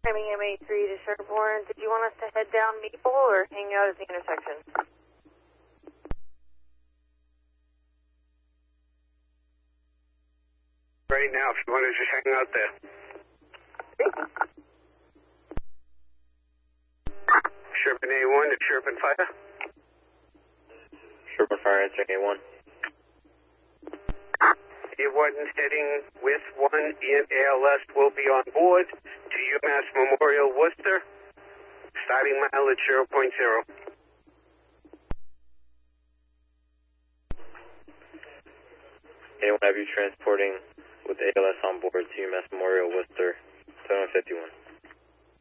MA3 to Sherborne. Did you want us to head down Maple or hang out at the intersection? Right now, if you want to just hang out there. Sherburne A1 to Sherburne Fire. Sherburne Fire answering A1. A1 heading with 1 and ALS will be on board to UMass Memorial Worcester, starting mileage 0.0. A1 have you transporting with ALS on board to UMass Memorial Worcester, 751.